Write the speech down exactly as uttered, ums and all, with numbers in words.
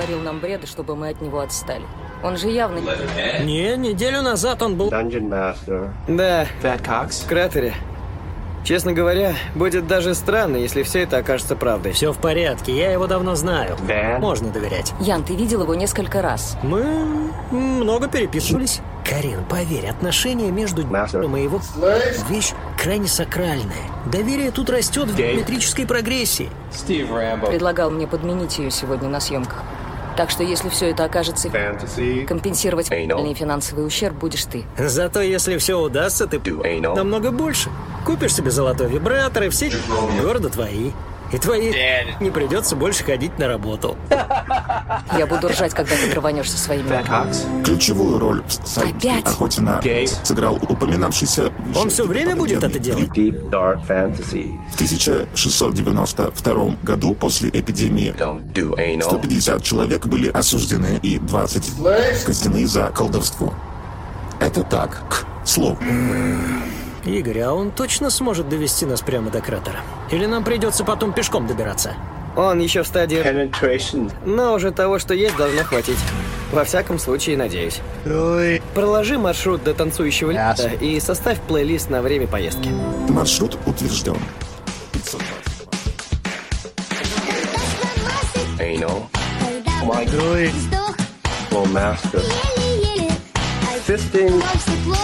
говорил нам бреды, чтобы мы от него отстали. Он же явно... Не, неделю назад он был... Dungeon Master. Да, Fat Cox? в кратере. Честно говоря, будет даже странно, если все это окажется правдой. Все в порядке, я его давно знаю. Да? Можно доверять. Ян, ты видел его несколько раз. Мы много переписывались. Карин, поверь, отношения между Master. и его вещь крайне сакральная. Доверие тут растет в геометрической прогрессии. Steve Rambo. Предлагал мне подменить ее сегодня на съемках. Так что если все это окажется... Fantasy. Компенсировать Anal. реальный финансовый ущерб будешь ты. Зато если все удастся, ты Do anal. намного больше. Купишь себе золотой вибратор, и все города твои. И твои не придется больше ходить на работу. Я буду ржать, когда ты рванешься своими... Fat Cox? Ключевую роль в сайберской Опять? охоте на Гей. сыграл упоминавшийся... Он все время будет это делать? Deep Dark Fantasy. В тысяча шестьсот девяносто втором году после эпидемии Don't do сто anal. пятьдесят человек были осуждены и двадцать казнены за колдовство. Это так, к слову. Игорь, а он точно сможет довести нас прямо до кратера? Или нам придется потом пешком добираться? Он еще в стадии... Penetration. Но уже того, что есть, должно хватить. Во всяком случае, надеюсь. Проложи маршрут до танцующего лета и составь плейлист на время поездки. Маршрут утвержден. Anal. My God. Oh, master. Fisting.